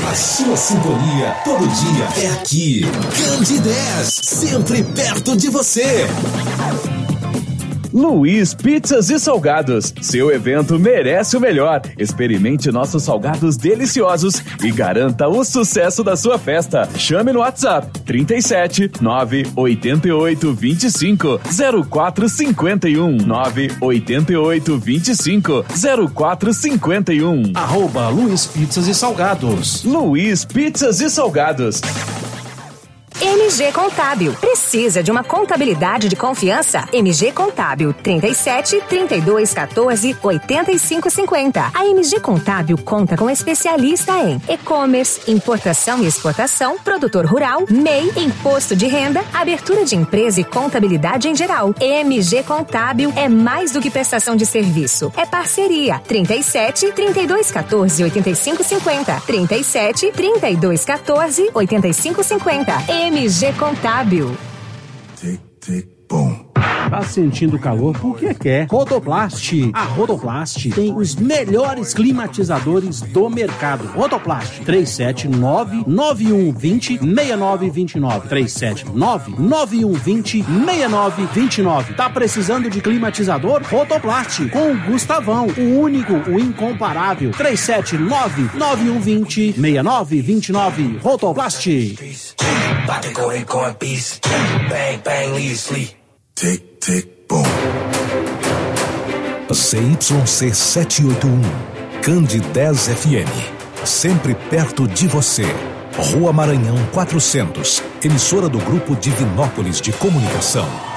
A sua sintonia todo dia é aqui. Candidez, sempre perto de você. Luiz Pizzas e Salgados. Seu evento merece o melhor. Experimente nossos salgados deliciosos e garanta o sucesso da sua festa. Chame no WhatsApp 37 988 25 0451 988 25 0451. @Luiz Pizzas e Salgados. Luiz Pizzas e Salgados. MG Contábil. Precisa de uma contabilidade de confiança? MG Contábil 37 32 14 85 50. A MG Contábil conta com especialista em e-commerce, importação e exportação, produtor rural, MEI, imposto de renda, abertura de empresa e contabilidade em geral. MG Contábil é mais do que prestação de serviço. É parceria. 37 32 14 85 50. 37 32 14 85 50. MG Contábil. Tic, tic, boom. Tá sentindo calor porque quer. Rodoplast. A Rodoplast tem os melhores climatizadores do mercado. Rodoplast 379-9120-6929. 379-9120-6929. Tá precisando de climatizador? Rodoplast com o Gustavão. O único, o incomparável. 379-9120-6929. Rodoplast. Tic, tic, boom. CYC 781, Candidez FM, sempre perto de você. Rua Maranhão 400, emissora do Grupo Divinópolis de Comunicação.